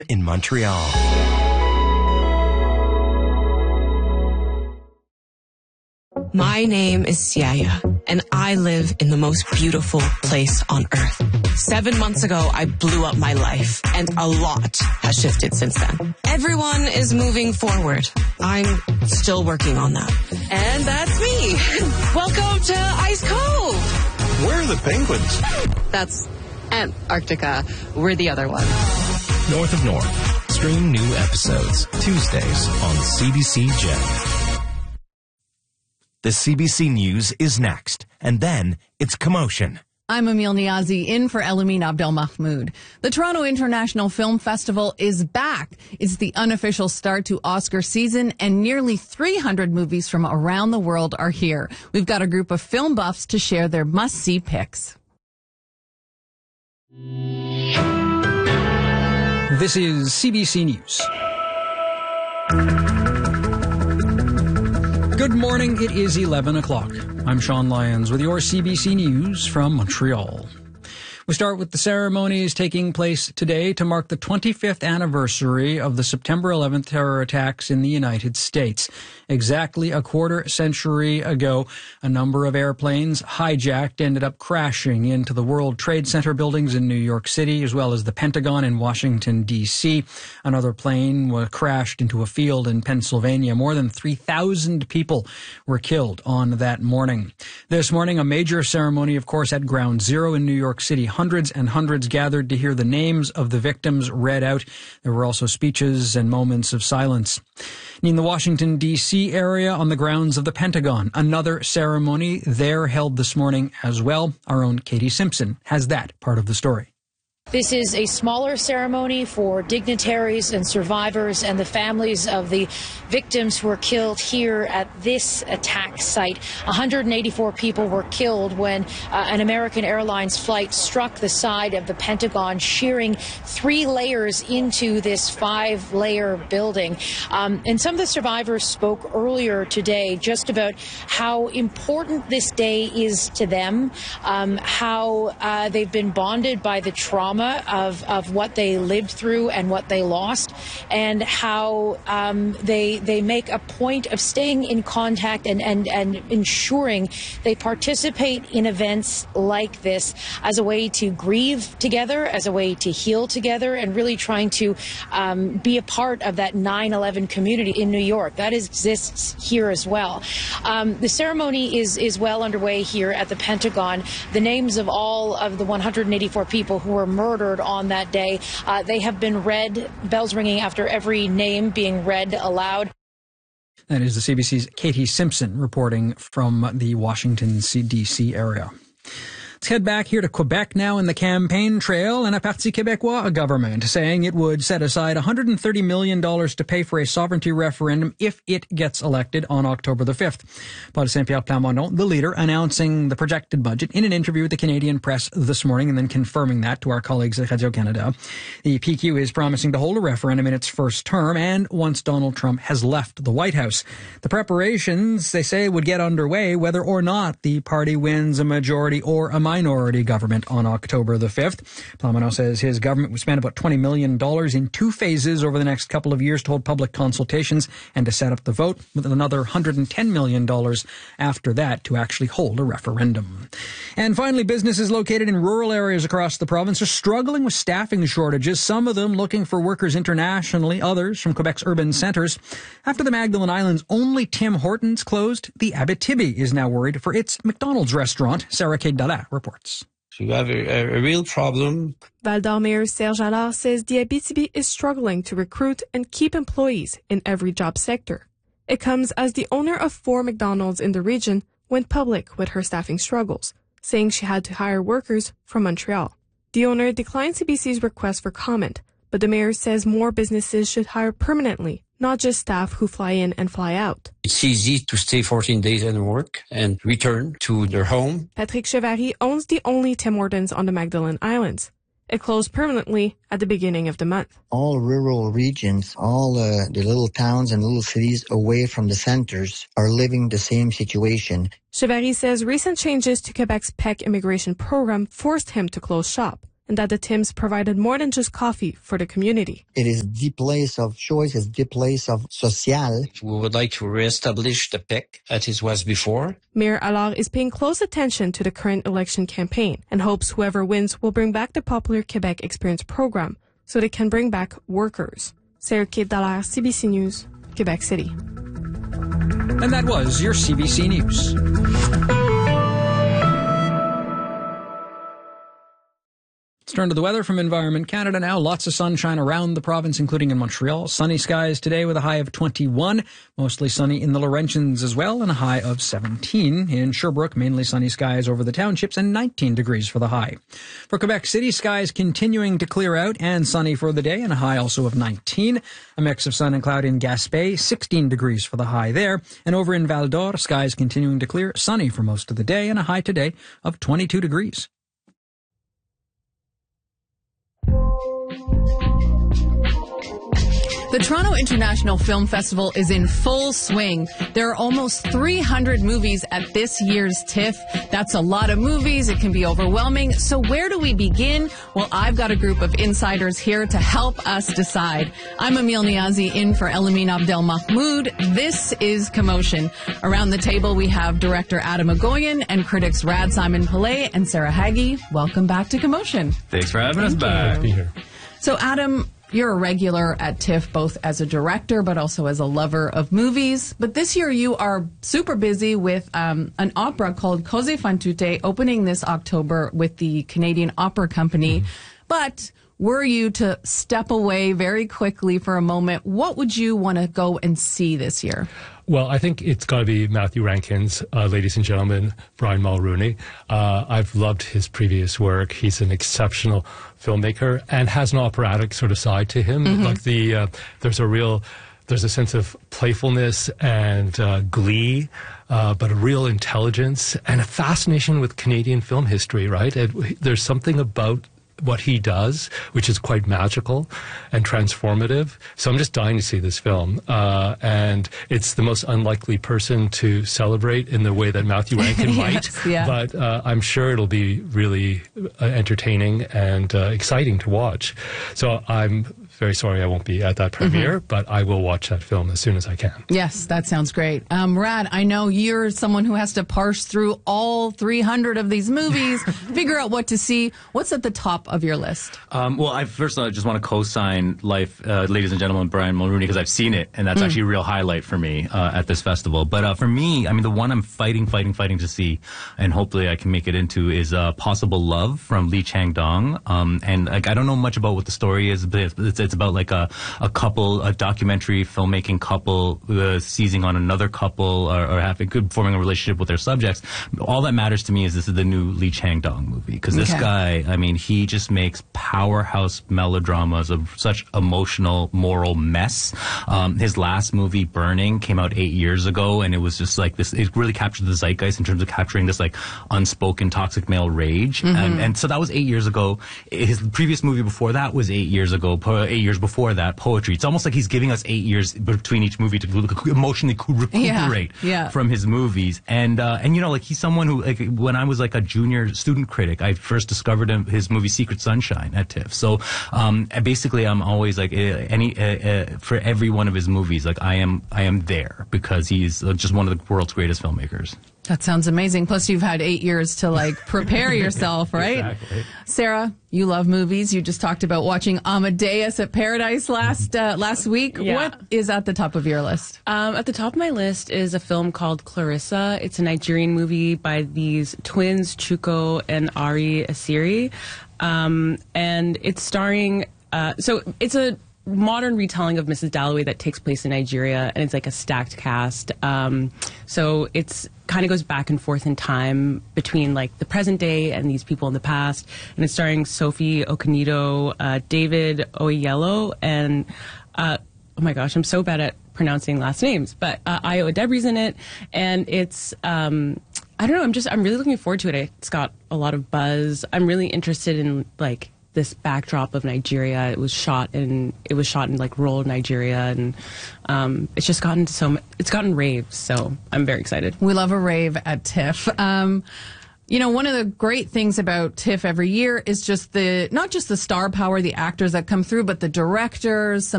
in Montreal. My name is Siaya, and I live in the most beautiful place on earth. 7 months ago, I blew up my life, and a lot has shifted since then. Everyone is moving forward. I'm still working on that. And that's me. Welcome to Ice Cove. Where are the penguins? That's Antarctica. We're the other one. North of North. Stream new episodes Tuesdays on CBC Gem. The CBC News is next, and then it's Commotion. I'm Emil Niazi, in for Elamin Abdelmahmoud. The Toronto International Film Festival is back. It's the unofficial start to Oscar season, and nearly 300 movies from around the world are here. We've got a group of film buffs to share their must-see picks. This is CBC News. Good morning, it is 11 o'clock. I'm Sean Lyons with your CBC News from Montreal. We start with the ceremonies taking place today to mark the 25th anniversary of the September 11th terror attacks in the United States. Exactly a quarter century ago, a number of airplanes hijacked ended up crashing into the World Trade Center buildings in New York City, as well as the Pentagon in Washington, D.C. Another plane crashed into a field in Pennsylvania. More than 3,000 people were killed on that morning. This morning, a major ceremony, of course, at Ground Zero in New York City. Hundreds and hundreds gathered to hear the names of the victims read out. There were also speeches and moments of silence. In the Washington, D.C. area, on the grounds of the Pentagon, another ceremony there held this morning as well. Our own Katie Simpson has that part of the story. This is a smaller ceremony for dignitaries and survivors and the families of the victims who were killed here at this attack site. 184 people were killed when an American Airlines flight struck the side of the Pentagon, shearing 3 layers into this 5-layer building. And some of the survivors spoke earlier today just about how important this day is to them, how they've been bonded by the trauma of what they lived through and what they lost, and how they make a point of staying in contact and ensuring they participate in events like this as a way to grieve together, as a way to heal together, and really trying to be a part of that 9/11 community in New York. That exists here as well. The ceremony is well underway here at the Pentagon. The names of all of the 184 people who were murdered on that day, they have been read, bells ringing after every name being read aloud. That is the CBC's Katie Simpson reporting from the Washington, D.C. area. Let's head back here to Quebec now in the campaign trail, and a Parti Québécois government saying it would set aside $130 million to pay for a sovereignty referendum if it gets elected on October the 5th. Paul Saint-Pierre Plamondon, the leader, announcing the projected budget in an interview with the Canadian press this morning and then confirming that to our colleagues at Radio-Canada. The PQ is promising to hold a referendum in its first term and once Donald Trump has left the White House. The preparations, they say, would get underway whether or not the party wins a majority or a minority government on October the 5th. Plamondon says his government would spend about $20 million in 2 phases over the next couple of years to hold public consultations and to set up the vote, with another $110 million after that to actually hold a referendum. And finally, businesses located in rural areas across the province are struggling with staffing shortages, some of them looking for workers internationally, others from Quebec's urban centres. After the Magdalen Islands' only Tim Hortons closed, the Abitibi is now worried for its McDonald's restaurant. Sarah K. Dalat reports. You have a real problem. Val-d'Or Mayor Serge Allard says the Abitibi is struggling to recruit and keep employees in every job sector. It comes as the owner of 4 McDonald's in the region went public with her staffing struggles, saying she had to hire workers from Montreal. The owner declined CBC's request for comment, but the mayor says more businesses should hire permanently, not just staff who fly in and fly out. It's easy to stay 14 days and work and return to their home. Patrick Chevary owns the only Tim Hortons on the Magdalen Islands. It closed permanently at the beginning of the month. All rural regions, all the little towns and little cities away from the centers are living the same situation. Chevary says recent changes to Quebec's PEC immigration program forced him to close shop. and that the Tims provided more than just coffee for the community. It is the place of choice, it's the place of social. We would like to reestablish the PEC as it was before. Mayor Allard is paying close attention to the current election campaign and hopes whoever wins will bring back the popular Quebec Experience program so they can bring back workers. Sarah Kate Dallaire, CBC News, Quebec City. And that was your CBC News. Let's turn to the weather from Environment Canada now. Lots of sunshine around the province, including in Montreal. Sunny skies today with a high of 21. Mostly sunny in the Laurentians as well, and a high of 17. In Sherbrooke, mainly sunny skies over the townships and 19 degrees for the high. For Quebec City, skies continuing to clear out and sunny for the day, and a high also of 19. A mix of sun and cloud in Gaspé, 16 degrees for the high there. And over in Val d'Or, skies continuing to clear, sunny for most of the day, and a high today of 22 degrees. The Toronto International Film Festival is in full swing. There are almost 300 movies at this year's TIFF. That's a lot of movies. It can be overwhelming. So where do we begin? Well, I've got a group of insiders here to help us decide. I'm Emile Niazi in for Elamine Abdelmahmoud. This is Commotion. Around the table, we have director Adam Agoyan and critics Rad Simon Pillay and Sarah Haggie. Welcome back to Commotion. Thanks for having us back. Be here. So, Adam, you're a regular at TIFF, both as a director but also as a lover of movies. But this year you are super busy with an opera called Cose fan tutte, opening this October with the Canadian Opera Company. But were you to step away very quickly for a moment, what would you want to go and see this year? Well, I think it's got to be Matthew Rankin's Ladies and Gentlemen, Brian Mulroney. I've loved his previous work. He's an exceptional filmmaker and has an operatic sort of side to him. Mm-hmm. Like there's a sense of playfulness and glee, but a real intelligence and a fascination with Canadian film history, right? There's something about what he does, which is quite magical and transformative. So I'm just dying to see this film. And it's the most unlikely person to celebrate in the way that Matthew Rankin might. Yeah. But I'm sure it'll be really entertaining and exciting to watch. So I'm very sorry I won't be at that premiere, but I will watch that film as soon as I can. Yes, that sounds great. Rad, I know you're someone who has to parse through all 300 of these movies, figure out what to see. What's at the top of your list? Well, I just want to co-sign Ladies and Gentlemen, Brian Mulroney, because I've seen it, and that's actually a real highlight for me at this festival. But for me, I mean, the one I'm fighting to see, and hopefully I can make it into, is Possible Love from Lee Chang-dong. And I don't know much about what the story is, but it's about like a couple, a documentary filmmaking couple seizing on another couple or forming a relationship with their subjects. All that matters to me is this is the new Lee Chang-dong movie, because this guy, I mean, he just makes powerhouse melodramas of such emotional, moral mess. His last movie, Burning, came out 8 years ago, and it was just like this. It really captured the zeitgeist in terms of capturing this like unspoken toxic male rage. And so that was 8 years ago. His previous movie before that was 8 years ago. 8 years before that, Poetry. It's almost like he's giving us 8 years between each movie to emotionally recuperate from his movies. And you know, like he's someone who, like, when I was like a junior student critic, I first discovered his movie Secret Sunshine at TIFF. So basically, I'm always like for every one of his movies, like I am there because he's just one of the world's greatest filmmakers. That sounds amazing. Plus, you've had 8 years to like prepare yourself, right? Exactly. Sarah, you love movies. You just talked about watching Amadeus at Paradise last week. Yeah. What is at the top of your list? At the top of my list is a film called Clarissa. It's a Nigerian movie by these twins, Chuko and Ari Asiri. And it's starring, so it's a modern retelling of Mrs. Dalloway that takes place in Nigeria, and it's like a stacked cast. So it's kind of goes back and forth in time between like the present day and these people in the past. And it's starring Sophie Okonedo, David Oyelowo, and oh my gosh, I'm so bad at pronouncing last names, but Ayo Adebri's in it, and it's I don't know, I'm really looking forward to it. It's got a lot of buzz. I'm really interested in like this backdrop of Nigeria. It was shot in like rural Nigeria, and it's just gotten raves. So I'm very excited. We love a rave at TIFF. You know, one of the great things about TIFF every year is just not just the star power, the actors that come through, but the directors, some